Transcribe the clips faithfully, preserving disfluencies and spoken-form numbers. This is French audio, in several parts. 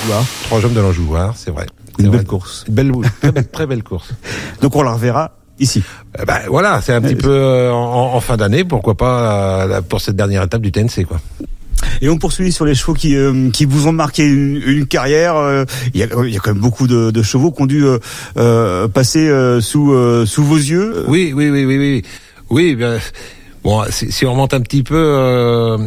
l'Anjouard. Trois jambes de l'Anjouard, c'est vrai. C'est Une vrai. belle course. Une belle, très, belle, très belle course. Donc on la reverra ici. Eh ben voilà, c'est un petit peu euh, en, en fin d'année, pourquoi pas euh, pour cette dernière étape du T N C, quoi. Et on poursuit sur les chevaux qui euh, qui vous ont marqué une, une carrière. Il euh, y, a, y a quand même beaucoup de, de chevaux qui ont dû euh, euh, passer euh, sous euh, sous vos yeux. Oui, oui, oui, oui, oui. Oui, bien. Bon, si, si on remonte un petit peu, euh,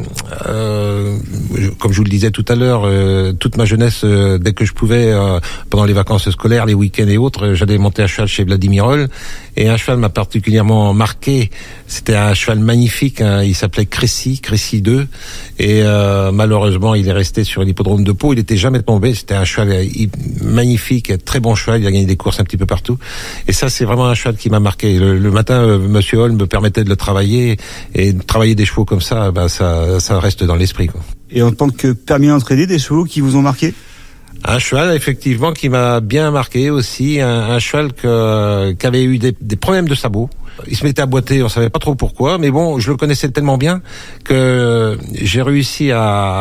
euh, comme je vous le disais tout à l'heure, euh, toute ma jeunesse, euh, dès que je pouvais, euh, pendant les vacances scolaires, les week-ends et autres, euh, j'allais monter à cheval chez Vladimirol. Et un cheval m'a particulièrement marqué. C'était un cheval magnifique. Hein, il s'appelait Crécy, Crécy deux. Et euh, malheureusement, il est resté sur l'hippodrome de Pau. Il n'était jamais tombé. C'était un cheval euh, magnifique, très bon cheval. Il a gagné des courses un petit peu partout. Et ça, c'est vraiment un cheval qui m'a marqué. Le, le matin, euh, Monsieur Holm me permettait de le travailler. Et de travailler des chevaux comme ça, ben ça, ça reste dans l'esprit, quoi. Et en tant que permis d'entraîner, des chevaux qui vous ont marqué? Un cheval, effectivement, qui m'a bien marqué aussi. Un, un cheval que, qui avait eu des, des problèmes de sabots. Il se mettait à boiter, on savait pas trop pourquoi, mais bon, je le connaissais tellement bien que j'ai réussi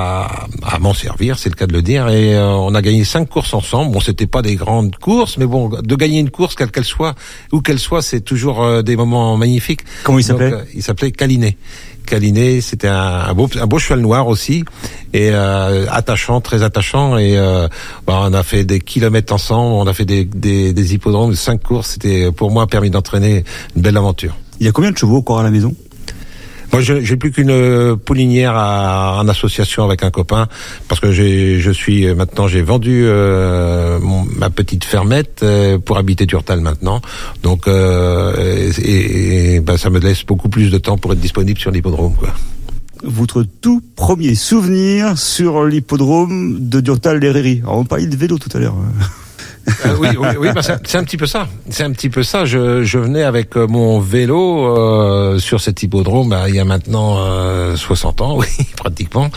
à, à m'en servir, c'est le cas de le dire, et euh, on a gagné cinq courses ensemble. Bon, c'était pas des grandes courses, mais bon, de gagner une course, quelle qu'elle soit, où qu'elle soit, c'est toujours euh, des moments magnifiques. Comment il s'appelait? Donc, euh, il s'appelait Caliné. Caliné, c'était un, un beau, un beau cheval noir aussi, et euh, attachant, très attachant, et euh, bah, on a fait des kilomètres ensemble, on a fait des, des, des hippodromes, cinq courses. C'était pour moi permis d'entraîner une belle aventure. Il y a combien de chevaux encore à la maison? Moi, je, j'ai plus qu'une poulinière à, en association avec un copain, parce que j'ai, je suis maintenant, j'ai vendu euh, mon, ma petite fermette euh, pour habiter Durtal maintenant. Donc, euh, et, et ben, ça me laisse beaucoup plus de temps pour être disponible sur l'hippodrome, quoi. Votre tout premier souvenir sur l'hippodrome de Durtal-les-Rairies. Alors, on parlait de vélo tout à l'heure. Euh, oui, oui, oui bah c'est, c'est un petit peu ça. C'est un petit peu ça. Je, je venais avec mon vélo euh, sur cet hippodrome bah, il y a maintenant euh, soixante ans, oui, pratiquement.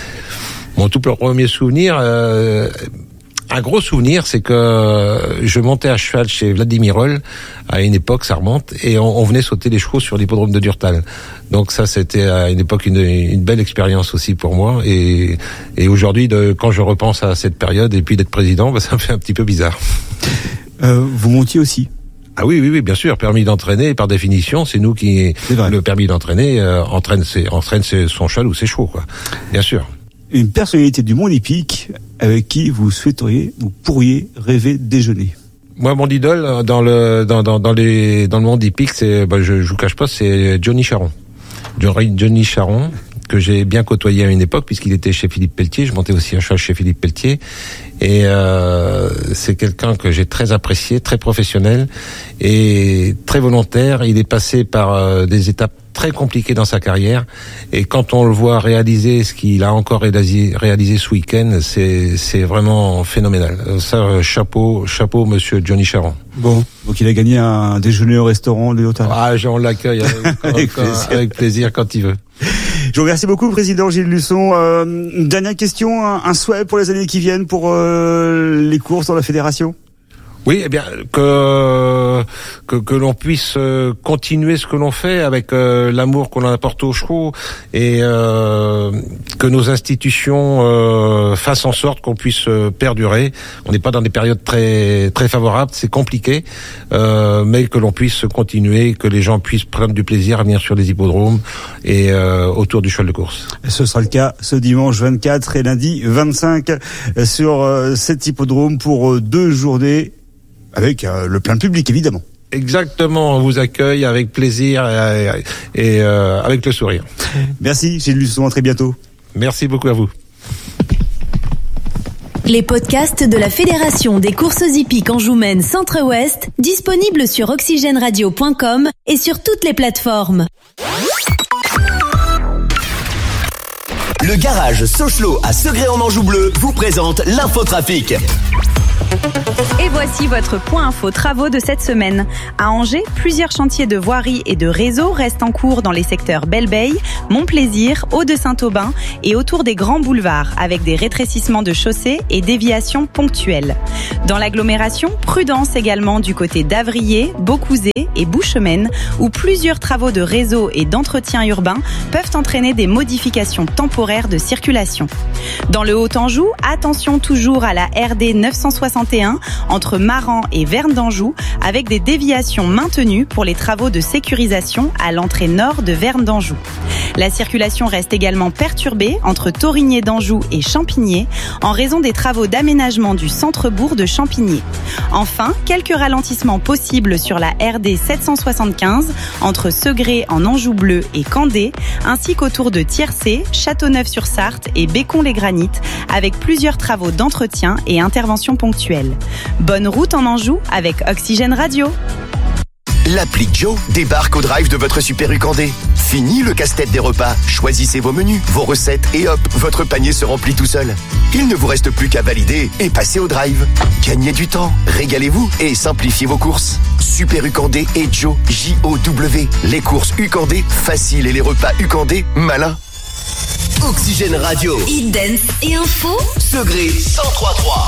Mon tout premier souvenir, euh, un gros souvenir, c'est que je montais à cheval chez Vladimirol à une époque, ça remonte, et on, on venait sauter les chevaux sur l'hippodrome de Durtal. Donc ça, c'était à une époque une, une belle expérience aussi pour moi. Et, et aujourd'hui, de, quand je repense à cette période et puis d'être président, bah, ça me fait un petit peu bizarre. Euh, vous montiez aussi? Ah oui, oui, oui, bien sûr. Permis d'entraîner, par définition, c'est nous qui, le permis d'entraîner, euh, entraîne, ses, entraîne ses, son cheval ou ses chevaux, quoi. Bien sûr. Une personnalité du monde hippique avec qui vous souhaiteriez, vous pourriez rêver de déjeuner? Moi, mon idole dans le dans dans dans les dans le monde hippique, c'est bah, je je vous cache pas, c'est Johnny Charon. Johnny Charon, que j'ai bien côtoyé à une époque puisqu'il était chez Philippe Pelletier. Je montais aussi un cheval chez Philippe Pelletier, et euh, c'est quelqu'un que j'ai très apprécié, très professionnel et très volontaire. Il est passé par euh, des étapes très compliquées dans sa carrière, et quand on le voit réaliser ce qu'il a encore réalisé, réalisé ce week-end, c'est c'est vraiment phénoménal. Ça, chapeau, chapeau, monsieur Johnny Charon. Bon, donc il a gagné un déjeuner au restaurant de Yotal. Ah, on l'accueille avec, avec, plaisir. avec plaisir quand il veut. Je vous remercie beaucoup, président Gilles Luçon. Euh, une dernière question, un, un souhait pour les années qui viennent pour euh, les courses dans la fédération? Oui, eh bien que que, que l'on puisse euh, continuer ce que l'on fait avec euh, l'amour qu'on apporte aux chevaux, et euh, que nos institutions euh, fassent en sorte qu'on puisse euh, perdurer. On n'est pas dans des périodes très très favorables, c'est compliqué, euh, mais que l'on puisse continuer, que les gens puissent prendre du plaisir à venir sur les hippodromes et euh, autour du cheval de course. Ce sera le cas ce dimanche vingt-quatre et lundi vingt-cinq sur euh, cet hippodrome pour euh, deux journées. Avec euh, le plein public, évidemment. Exactement, on vous accueille avec plaisir et, et euh, avec le sourire. Merci Gilles Luçon, à très bientôt. Merci beaucoup à vous. Les podcasts de la Fédération des courses hippiques Anjoumen Centre-Ouest, disponibles sur oxygène radio point com et sur toutes les plateformes. Le garage Sochelo à Segré en Anjou Bleu vous présente l'infotrafic. Et voici votre point info travaux de cette semaine. À Angers, plusieurs chantiers de voirie et de réseau restent en cours dans les secteurs Belle-Beille, Montplaisir, Hauts-de-Saint-Aubin et autour des grands boulevards, avec des rétrécissements de chaussées et déviations ponctuelles. Dans l'agglomération, prudence également du côté d'Avrier, Beaucouzé et Bouchemaine, où plusieurs travaux de réseau et d'entretien urbain peuvent entraîner des modifications temporaires de circulation. Dans le Haut-Anjou, attention toujours à la R D neuf cent soixante et un entre Maran et Verne d'Anjou, avec des déviations maintenues pour les travaux de sécurisation à l'entrée nord de Verne d'Anjou. La circulation reste également perturbée entre Torigné d'Anjou et Champigné en raison des travaux d'aménagement du centre-bourg de Champigné. Enfin, quelques ralentissements possibles sur la R D sept cent soixante-quinze entre Segré en Anjou bleu et Candé, ainsi qu'autour de Tiercé, Châteauneuf-sur-Sarthe et Bécon-les-Granites, avec plusieurs travaux d'entretien et interventions ponctuelles. Bonne route en Anjou avec Oxygène Radio. L'appli Joe débarque au drive de votre Super U Candé. Fini le casse-tête des repas. Choisissez vos menus, vos recettes et hop, votre panier se remplit tout seul. Il ne vous reste plus qu'à valider et passer au drive. Gagnez du temps, régalez-vous et simplifiez vos courses. Super U Candé et Joe, J O W. Les courses U Candé, faciles et les repas U Candé, malins. Oxygène Radio. Hit Dance et info. Segré cent trois trois.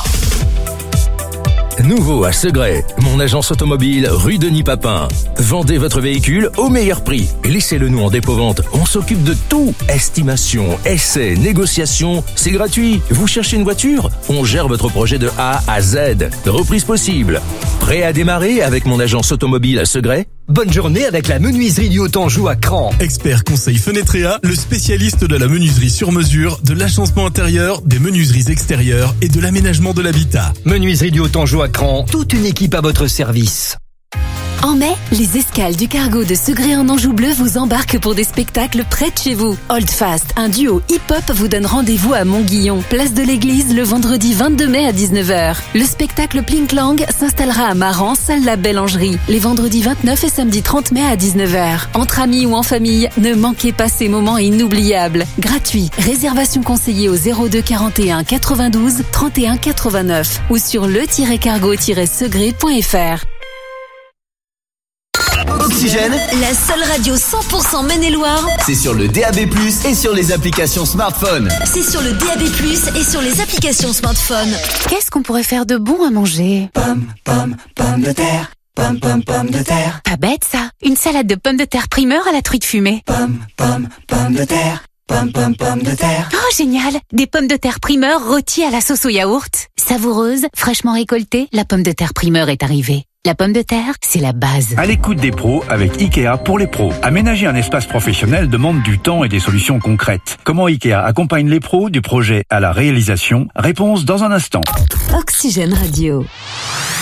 Nouveau à Segré, mon agence automobile rue Denis Papin. Vendez votre véhicule au meilleur prix. Laissez-le nous en dépôt-vente. On s'occupe de tout. Estimation, essai, négociation, c'est gratuit. Vous cherchez une voiture? On gère votre projet de A à Z. Reprise possible. Prêt à démarrer avec mon agence automobile à Segré? Bonne journée avec la menuiserie du Haut-Anjou à Cran. Expert conseil Fenetrea, le spécialiste de la menuiserie sur mesure, de l'agencement intérieur, des menuiseries extérieures et de l'aménagement de l'habitat. Menuiserie du Haut-Anjou à Cran, toute une équipe à votre service. En mai, les escales du cargo de Segré en Anjou bleu vous embarquent pour des spectacles près de chez vous. Holdfast, un duo hip-hop vous donne rendez-vous à Montguillon, place de l'église, le vendredi vingt-deux mai à dix-neuf heures. Le spectacle Plinklang s'installera à Maran, salle La Bellangerie, les vendredis vingt-neuf et samedi trente mai à dix-neuf heures. Entre amis ou en famille, ne manquez pas ces moments inoubliables. Gratuit. Réservation conseillée au zéro deux quarante et un quatre-vingt-douze trente et un quatre-vingt-neuf ou sur le tiret cargo tiret segré point f r. Oxygène, La seule radio cent pour cent Maine-et-Loire, c'est sur le D A B plus, et sur les applications smartphone. c'est sur le D A B plus, et sur les applications smartphone. Qu'est-ce qu'on pourrait faire de bon à manger? Pomme, pomme, pomme de terre. Pomme, pomme, pomme de terre. Pas bête ça. Une salade de pommes de terre primeur à la truite fumée. Pomme, pomme, pomme de terre. Pomme, pomme, pomme de terre. Oh génial. Des pommes de terre primeur rôties à la sauce au yaourt. Savoureuse, fraîchement récoltée, la pomme de terre primeur est arrivée. La pomme de terre, c'est la base. À l'écoute des pros avec Ikea pour les pros. Aménager un espace professionnel demande du temps et des solutions concrètes. Comment Ikea accompagne les pros du projet à la réalisation? Réponse dans un instant. Oxygène Radio.